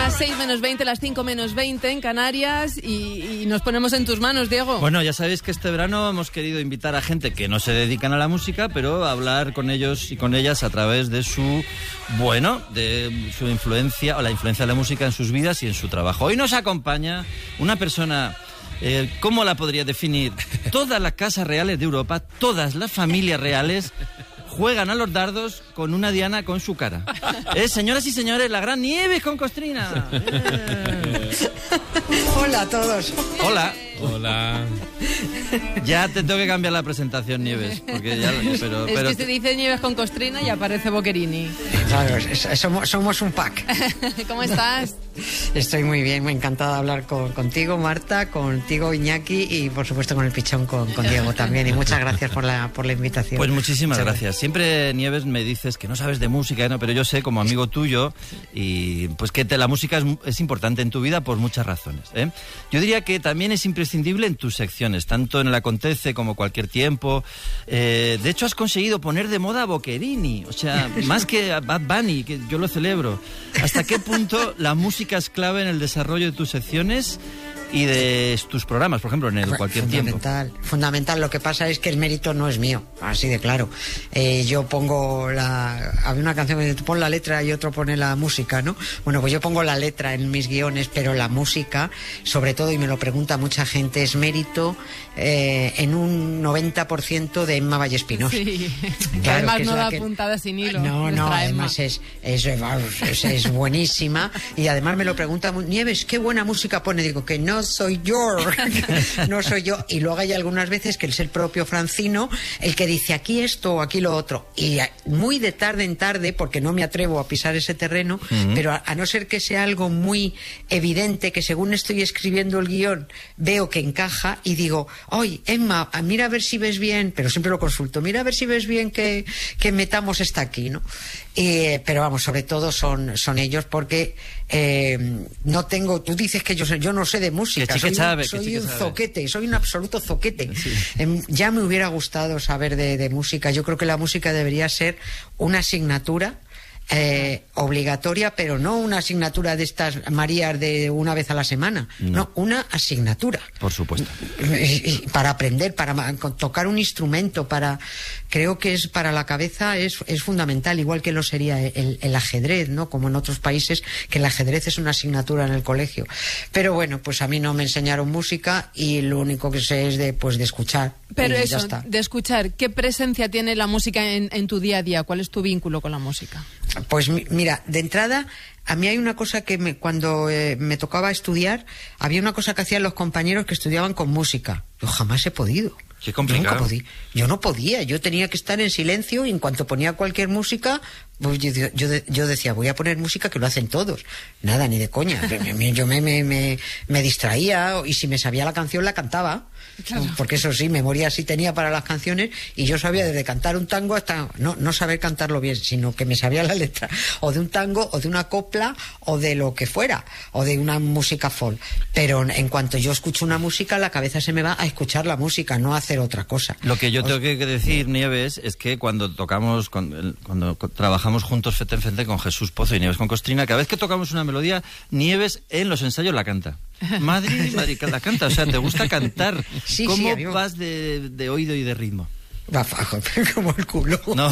Las 6 menos 20, las 5 menos 20 en Canarias y nos ponemos en tus manos, Diego. Bueno, ya sabéis que este verano hemos querido invitar a gente que no se dedican a la música, pero a hablar con ellos y con ellas a través de su influencia o la influencia de la música en sus vidas y en su trabajo. Hoy nos acompaña una persona... ¿cómo la podría definir? Todas las casas reales de Europa, todas las familias reales juegan a los dardos con una diana con su cara. Señoras y señores, la gran Nieves con Costrina. Hola a todos. Hola. Hola. Ya te tengo que cambiar la presentación, Nieves. Porque ya, pero que se dice Nieves con Costrina y aparece Boquerini. Claro, somos un pack. ¿Cómo estás? Estoy muy bien, muy encantada de hablar contigo, Marta, contigo, Iñaki, y por supuesto con el pichón con Diego también. Y muchas gracias por la invitación. Pues muchísimas gracias. Siempre, Nieves, me dices que no sabes de música, ¿no? Pero yo sé, como amigo tuyo, y pues que la música es importante en tu vida por muchas razones, ¿eh? Yo diría que también es imprescindible en tus secciones, tanto en el Acontece como Cualquier Tiempo. De hecho, has conseguido poner de moda a Boquerini, o sea, más que a Bad Bunny, que yo lo celebro. ¿Hasta qué punto la música es clave en el desarrollo de tus secciones y de tus programas, por ejemplo, en el Cualquier Tiempo? Fundamental. Lo que pasa es que el mérito no es mío, así de claro. Yo pongo había una canción que dice, pon la letra y otro pone la música, ¿no? Bueno, pues yo pongo la letra en mis guiones, pero la música, sobre todo, y me lo pregunta mucha gente, es mérito en un 90% de Emma Vallespinós. Sí. Claro, además no da puntada sin hilo. No, además es buenísima. Y además me lo pregunta, Nieves, ¿qué buena música pone? Digo, que no soy yo, no soy yo. Y luego hay algunas veces que es el propio Francino el que dice aquí esto o aquí lo otro. Y muy de tarde en tarde, porque no me atrevo a pisar ese terreno, pero a no ser que sea algo muy evidente, que según estoy escribiendo el guión veo que encaja y digo, oye, Emma, mira a ver si ves bien, pero siempre lo consulto, mira a ver si ves bien que metamos esta aquí, ¿no? Pero vamos, sobre todo son ellos, porque no tengo, tú dices que yo no sé de música, soy un zoquete, soy un absoluto zoquete. Sí. Ya me hubiera gustado saber de música. Yo creo que la música debería ser una asignatura obligatoria, pero no una asignatura de estas Marías de una vez a la semana, no una asignatura, por supuesto, para aprender, para tocar un instrumento, creo que es para la cabeza es fundamental, igual que lo sería el ajedrez, ¿no? Como en otros países, que el ajedrez es una asignatura en el colegio. Pero bueno, pues a mí no me enseñaron música y lo único que sé es de escuchar. Pero eso, de escuchar, ¿qué presencia tiene la música en tu día a día? ¿Cuál es tu vínculo con la música? Pues mira, de entrada, a mí hay una cosa que cuando me tocaba estudiar, había una cosa que hacían los compañeros que estudiaban con música. Yo jamás he podido. Qué complicado. Yo no podía, yo tenía que estar en silencio y en cuanto ponía cualquier música, pues yo decía, voy a poner música que lo hacen todos. Nada, ni de coña. Yo me distraía y si me sabía la canción la cantaba. Claro. Porque eso sí, memoria sí tenía para las canciones y yo sabía desde cantar un tango hasta no saber cantarlo bien, sino que me sabía la letra o de un tango o de una copla o de lo que fuera o de una música folk. Pero en cuanto yo escucho una música, la cabeza se me va a escuchar la música, no a hacer otra cosa. Lo que yo tengo que decir, Nieves, es que cuando trabajamos juntos frente en frente con Jesús Pozo y Nieves con Costrina, cada vez que tocamos una melodía, Nieves en los ensayos la canta. Madrid, la canta, o sea, te gusta cantar. Sí, ¿Cómo sí, vas de oído y de ritmo? Como el culo. No.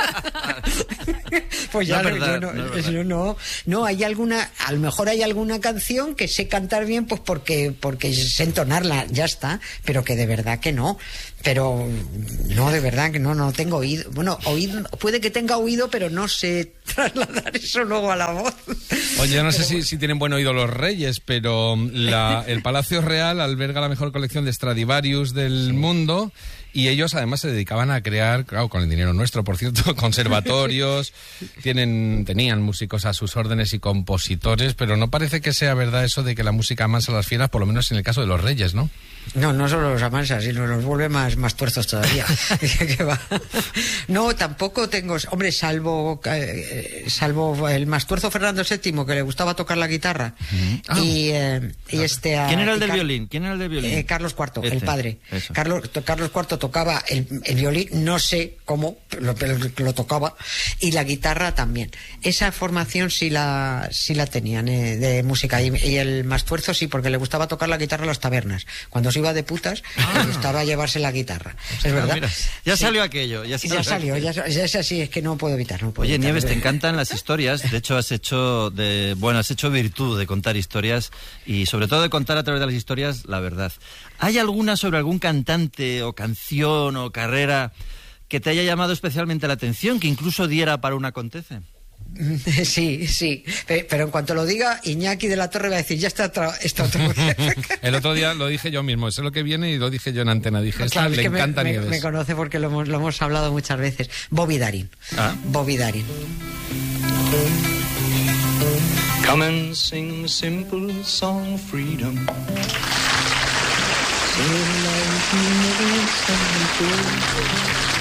Pues ya no, hay alguna, a lo mejor hay alguna canción que sé cantar bien, pues porque sé entonarla, ya está, pero que de verdad que no. Pero no, de verdad que no tengo oído. Bueno, oído, puede que tenga oído, pero no sé trasladar eso luego a la voz. Oye, yo no sé si tienen buen oído los Reyes, pero el Palacio Real alberga la mejor colección de Stradivarius del mundo. Y ellos además se dedicaban a crear, claro, con el dinero nuestro, por cierto, conservatorios, tenían músicos a sus órdenes y compositores, pero no parece que sea verdad eso de que la música amansa a las fieras, por lo menos en el caso de los Reyes, ¿no? No solo los amansa, sino los vuelve más tuerzos todavía. No, tampoco tengo, hombre, salvo el más tuerzo Fernando VII, que le gustaba tocar la guitarra. ¿Quién era el del violín? Carlos IV, el padre. Carlos IV tocaba el violín, no sé cómo, pero lo tocaba, y la guitarra también. Esa formación sí la tenían de música, y el Mastuerzo sí, porque le gustaba tocar la guitarra en las tabernas. Cuando se iba de putas, le gustaba llevarse la guitarra. Es verdad. Mira, ya salió aquello. Ya salió, es así, es que no puedo evitar. Oye, Nieves, te encantan las historias. De hecho, has hecho virtud de contar historias y sobre todo de contar a través de las historias la verdad. ¿Hay alguna sobre algún cantante o canción o carrera que te haya llamado especialmente la atención, que incluso diera para un acontece? Sí, pero en cuanto lo diga, Iñaki de la Torre va a decir, ya está otro. El otro día lo dije yo mismo, sé lo que viene y lo dije yo en antena, dije, claro, le encanta Nieves. Me conoce porque lo hemos hablado muchas veces. Bobby Darin. Bobby Darin. Come and sing a simple song of freedom. Sing it like you never sang before.